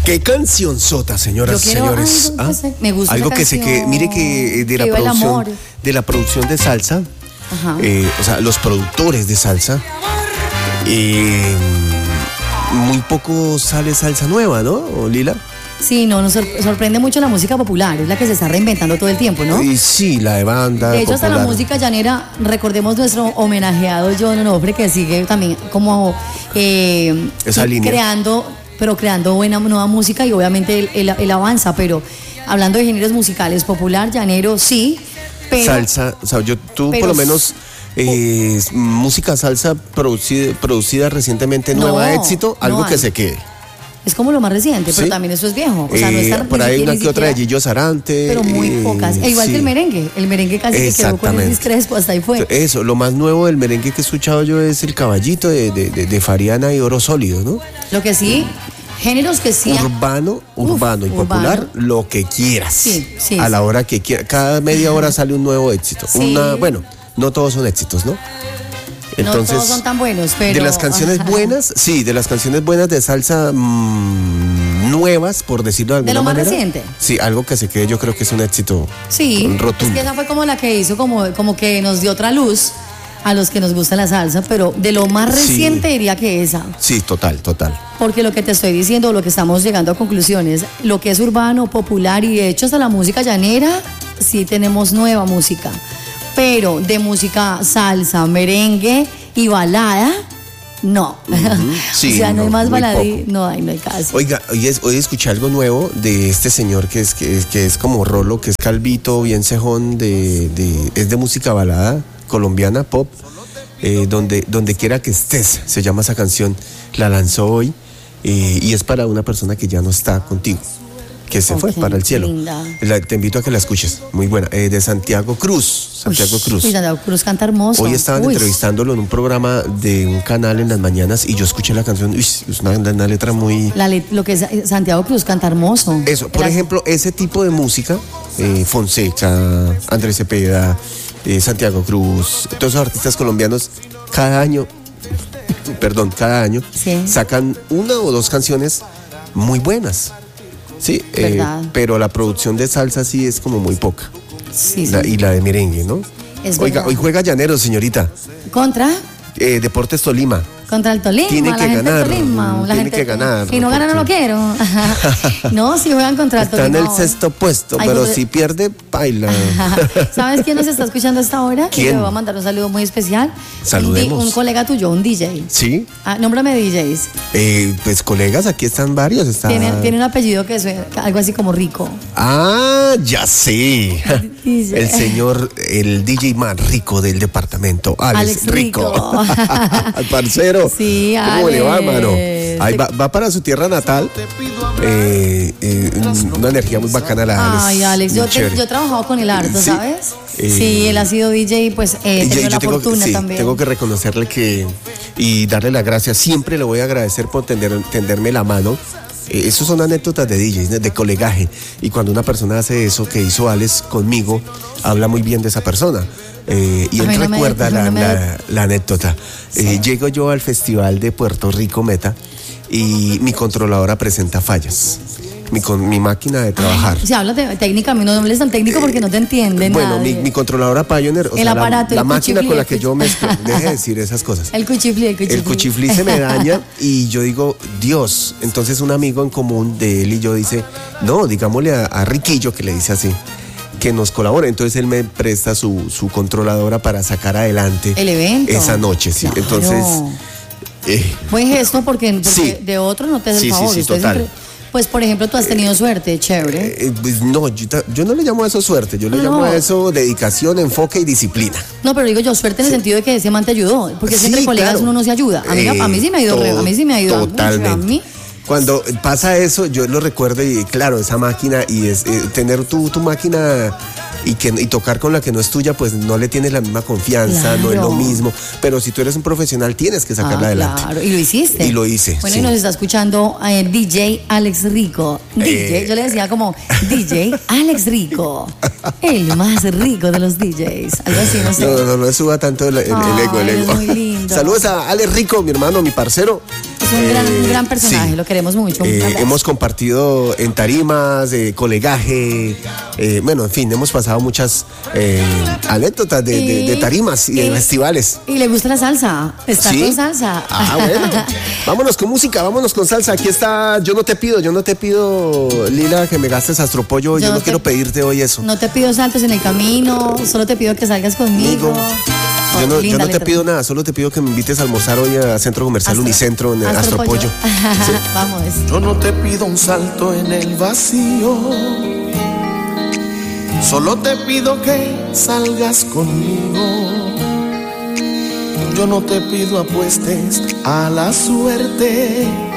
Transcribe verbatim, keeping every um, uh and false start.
Qué canción sota, señoras y señores. Algo, ¿Ah? Me gusta algo que se que mire que de la producción de la producción de salsa, eh, o sea, los productores de salsa, eh, muy poco sale salsa nueva, ¿no, Lila? Sí, no, nos sorprende mucho la música popular, es la que se está reinventando todo el tiempo, ¿no? Y sí, la de banda. De hecho, popular. Hasta la música llanera, recordemos nuestro homenajeado John Onofre, que sigue también como eh, Esa línea. creando, pero creando buena nueva música y obviamente él, él, él avanza, pero hablando de géneros musicales, popular, llanero, sí, pero... Salsa, o sea, yo, tú pero, por lo menos... Eh, oh, música salsa producida, producida recientemente, no, nueva éxito, algo no que se quede. Es como lo más reciente, ¿sí? Pero también eso es viejo. O sea, no está, eh, por ahí una que otra de Gillo Sarante. Pero muy eh, pocas. E igual sí. que el merengue. El merengue casi que quedó con el Crespo, hasta ahí fue. Eso, lo más nuevo del merengue que he escuchado yo es el Caballito de, de, de, de Fariana y Oro Sólido, ¿no? Lo que sí, géneros que sí. Urbano, urbano Uf, y popular, urbano. Lo que quieras. Sí, sí. A sí. la hora que quieras. Cada media hora sale un nuevo éxito. Sí. Una, bueno, no todos son éxitos, ¿no? Entonces, no todos son tan buenos, pero... De las canciones buenas, sí, de las canciones buenas de salsa mmm, nuevas, por decirlo de alguna manera. ¿De lo más manera, reciente? Sí, algo que se quede, yo creo que es un éxito sí, rotundo. Es que esa fue como la que hizo, como, como que nos dio otra luz a los que nos gusta la salsa, pero de lo más reciente sí. diría que esa. Sí, total, total. Porque lo que te estoy diciendo, lo que estamos llegando a conclusiones, lo que es urbano, popular y de hecho hasta la música llanera, sí tenemos nueva música. Pero de música salsa, merengue y balada, no. Uh-huh. Sí, o sea, no, no hay más baladí, no hay, no hay caso. Oiga, hoy, es, hoy escuché algo nuevo de este señor que es, que, que es como Rolo, que es calvito, bien cejón, de, de, es de música balada colombiana, pop, eh, donde, donde quiera que estés, se llama esa canción, la lanzó hoy eh, y es para una persona que ya no está contigo. Que se okay, fue para el cielo. La, te invito a que la escuches. Muy buena. Eh, de Santiago Cruz. Santiago Uy, Cruz. Uy, Santiago Cruz canta hermoso. Hoy estaban Uy. entrevistándolo en un programa de un canal en las mañanas y yo escuché la canción. Uy, es una, una letra muy. La let, lo que es Santiago Cruz canta hermoso. Eso. Por Era... ejemplo, ese tipo de música, eh, Fonseca, Andrés Cepeda, eh, Santiago Cruz, todos esos artistas colombianos, cada año, perdón, cada año, sí. sacan una o dos canciones muy buenas. Sí, eh, pero la producción de salsa sí es como muy poca. Sí, sí. La, y la de merengue, ¿no? Es Oiga, verdad. Hoy juega Llaneros, señorita. ¿Contra? Eh, Deportes Tolima. Contra el Tolima. Tiene que la ganar. Gente Tolima, la tiene gente, que ganar. Si no gana, no lo quiero. No, si juegan contra el está Tolima. Está en el sexto puesto, Ay, pero pues, si pierde, baila. ¿Sabes quién nos está escuchando a esta hora? ¿Quién? Y le voy a mandar un saludo muy especial. Saludemos. Un, un colega tuyo, un D J. ¿Sí? Ah, nómbrame D Js. Eh, pues colegas, aquí están varios. Está... Tiene, tiene un apellido que es algo así como rico. Ah, ya sé. El señor, el D J más rico del departamento, Alex, Alex Rico. Rico. Al parcero. Sí, ¿Cómo le va, mano? Ahí va, va para su tierra natal. Eh, eh, una energía muy bacana la Ay, Alex, yo, te, yo he trabajado con él harto, ¿sí? ¿Sabes? Eh, sí, él ha sido D J, pues eh, he tenido la tengo, fortuna sí, también. Tengo que reconocerle que y darle las gracias. Siempre le voy a agradecer por tender, tenderme la mano. Eh, esos son anécdotas de D Js, de colegaje. Y cuando una persona hace eso que hizo Alex conmigo, habla muy bien de esa persona. Eh, y él no recuerda me, la, no la, la anécdota. Sí. Eh, llego yo al festival de Puerto Rico Meta y mi controladora presenta fallas. Mi, con, mi máquina de trabajar. Si hablas de técnica, a mí no me hables tan técnico porque no te entienden. Bueno, mi, mi controladora Pioneer, o el sea, aparato, la, el la máquina cuchiflí, con la que yo me deje de decir esas cosas. El cuchiflí, el cuchiflí. El cuchiflí se me daña y yo digo, Dios. Entonces un amigo en común de él y yo dice, no, digámosle a, a Riquillo, que le dice así, que nos colabore. Entonces él me presta su, su controladora para sacar adelante el evento esa noche, sí. Claro. Entonces eh, buen gesto porque, porque sí. de otro no te hace el sí, favor. Sí, sí, total. Siempre, pues por ejemplo tú has tenido eh, suerte, chévere. Eh, pues no, yo, yo no le llamo a eso suerte, yo le no. llamo a eso dedicación, enfoque y disciplina. No, pero digo yo suerte en el sí. sentido de que ese man te ayudó, porque sí, entre colegas claro. uno no se ayuda. A mí, eh, a mí sí me ha ido, to- a mí sí me ha ido totalmente. Mucho, a mí. Cuando pasa eso, yo lo recuerdo y claro, esa máquina y es eh, tener tu, tu máquina y que y tocar con la que no es tuya, pues no le tienes la misma confianza, claro. no es lo mismo. Pero si tú eres un profesional, tienes que sacarla ah, adelante. Claro, y lo hiciste. Y lo hice. Bueno, sí. y nos está escuchando eh, D J Alex Rico. D J, eh. yo le decía como D J Alex Rico, el más rico de los D Js. Algo así, no sé. No, no, no, no suba tanto el, el, el ego, el ego. Muy lindo. Saludos a Alex Rico, mi hermano, mi parcero. Es un, Eh, gran, un gran personaje, sí. lo queremos mucho. un Eh, abrazo. hemos compartido en tarimas, eh, colegaje, eh, bueno, en fin, hemos pasado muchas eh, anécdotas de, de- de tarimas y de y- festivales. Y le gusta la salsa, está ¿Sí? con salsa. Ah, bueno. Vámonos con música, vámonos con salsa. Aquí está Yo no te pido, yo no te pido, Lila, que me gastes astropollo. Yo, Yo no no te- quiero pedirte hoy eso. No te pido saltos en el camino, solo te pido que salgas conmigo. Amigo, Oh, Yo no, yo linda no te letra. pido nada, solo te pido que me invites a almorzar hoy a Centro Comercial Astro- Unicentro en el Astropollo. Sí. Vamos. Yo no te pido un salto en el vacío, solo te pido que salgas conmigo. Yo no te pido apuestes a la suerte,